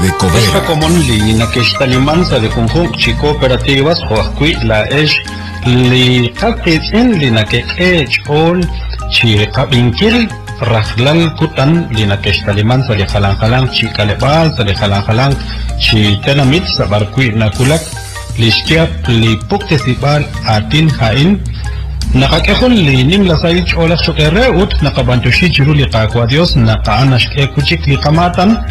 de Covera. Commonly na kestalimanza de conjunto chi cooperativas hoaqui la li qaqit'in li na all chi qabinkil rajlal kutan li na kestalimanza li jalan chi kalebal li jalan chi tenamit sabarqui na kulak li shtiap li puktesibal atin hain nakakehol li nimla saich olak shokereut nakabantushi jiru li qaqwa Dios nakaanash kuchik li qamatan